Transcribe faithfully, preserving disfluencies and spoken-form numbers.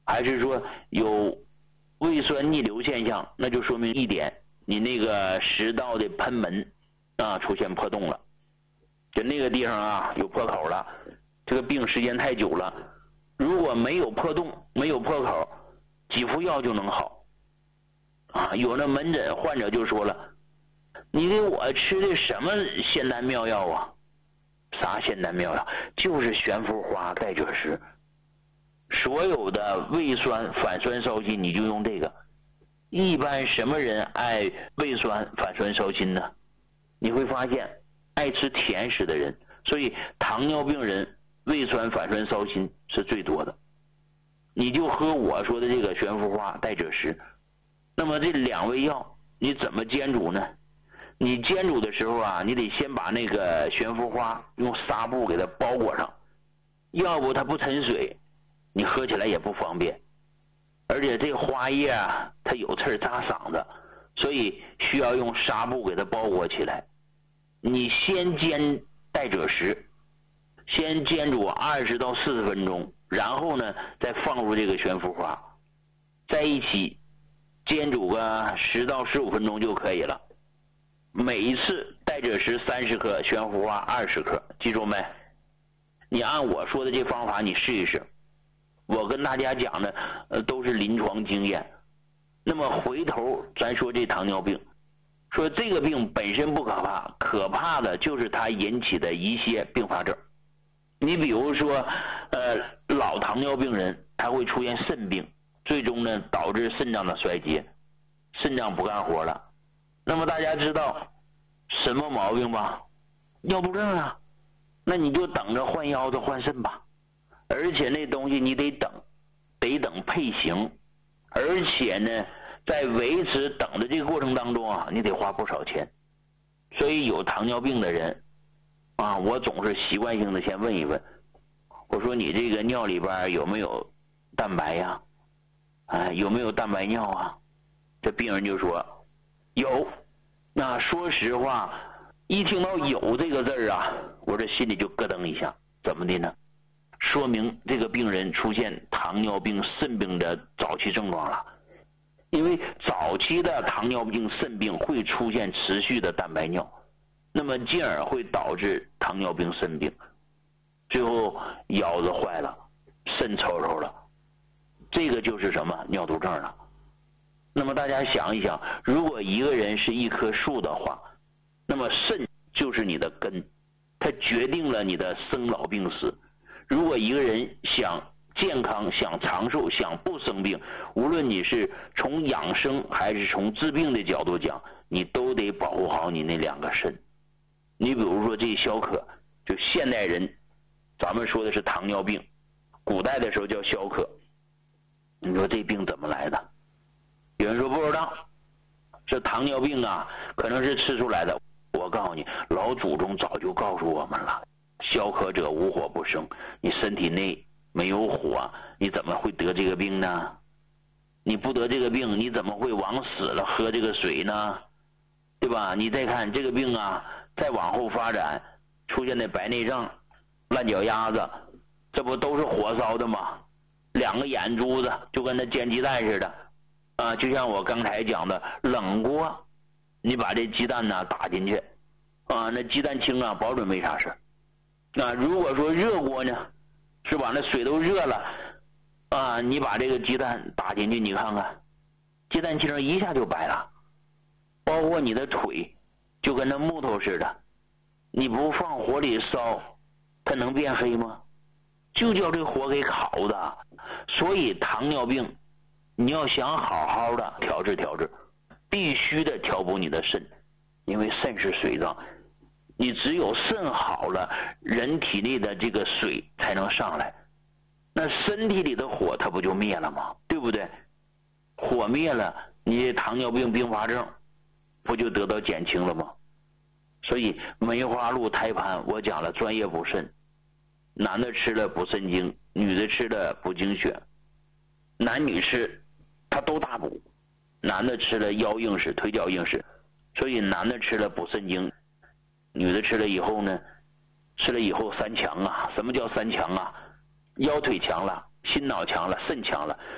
还是说有胃酸逆流现象，那就说明一点，你那个食道的贲门啊出现破洞了，就那个地方啊有破口了，这个病时间太久了，如果没有破洞没有破口，几副药就能好啊。有那门诊患者就说了，你给我吃的什么仙丹妙药啊？啥仙丹妙药？就是悬浮花钙赭石，所有的胃酸反酸烧心你就用这个。一般什么人爱胃酸反酸烧心呢？你会发现爱吃甜食的人，所以糖尿病人胃酸反酸烧心是最多的。你就喝我说的这个悬浮花钙赭石，那么这两味药你怎么煎煮呢？你煎煮的时候啊，你得先把那个悬浮花用纱布给它包裹上，要不它不沉水，你喝起来也不方便。而且这花叶啊，它有刺扎嗓子，所以需要用纱布给它包裹起来。你先煎钙赭石，先煎煮二十到四十分钟，然后呢再放入这个悬浮花，在一起煎煮个十到十五分钟就可以了。每一次钙赭石三十克，悬浮花二十克，记住没？你按我说的这方法你试一试。我跟大家讲的呃都是临床经验。那么回头咱说这糖尿病，说这个病本身不可怕，可怕的就是它引起的一些并发症。你比如说呃老糖尿病人他会出现肾病，最终呢导致肾脏的衰竭，肾脏不干活了。那么大家知道什么毛病吧？尿毒症啊，那你就等着换腰子换肾吧。而且那东西你得等，得等配型，而且呢在维持等的这个过程当中啊，你得花不少钱。所以有糖尿病的人啊，我总是习惯性的先问一问，我说你这个尿里边有没有蛋白呀？啊，有没有蛋白尿啊？这病人就说有。那说实话，一听到有这个字儿啊，我这心里就咯噔一下。怎么的呢？说明这个病人出现糖尿病肾病的早期症状了。因为早期的糖尿病肾病会出现持续的蛋白尿，那么进而会导致糖尿病肾病，最后腰子坏了，肾抽抽了，这个就是什么？尿毒症了。那么大家想一想，如果一个人是一棵树的话，那么肾就是你的根，它决定了你的生老病死。如果一个人想健康、想长寿、想不生病，无论你是从养生还是从治病的角度讲，你都得保护好你那两个肾。你比如说这小可，就现代人咱们说的是糖尿病，古代的时候叫小可。你说这病怎么来的？有人说不知道，这糖尿病啊可能是吃出来的。我告诉你，老祖宗早就告诉我们了，小可者无火不生，你身体内没有火，你怎么会得这个病呢？你不得这个病，你怎么会往死了喝这个水呢？对吧？你再看这个病啊，再往后发展，出现的白内障、烂脚丫子，这不都是火烧的吗？两个眼珠子就跟那煎鸡蛋似的啊，就像我刚才讲的，冷锅你把这鸡蛋呢打进去啊，那鸡蛋清啊，保准没啥事。那如果说热锅呢，是吧？那水都热了啊，你把这个鸡蛋打进去，你看看，鸡蛋清一下就白了。包括你的腿，就跟那木头似的，你不放火里烧，它能变黑吗？就叫这火给烤的。所以糖尿病，你要想好好的调治调治，必须的调补你的肾，因为肾是水脏。你只有肾好了，人体内的这个水才能上来，那身体里的火它不就灭了吗？对不对？火灭了，你糖尿病并发症不就得到减轻了吗？所以梅花鹿胎盘我讲了，专业补肾，男的吃了补肾精，女的吃了补精血，男女吃它都大补，男的吃了腰硬实、腿脚硬实，所以男的吃了补肾精，女的吃了以后呢，吃了以后三强啊。什么叫三强啊？腰腿强了，心脑强了，肾强了。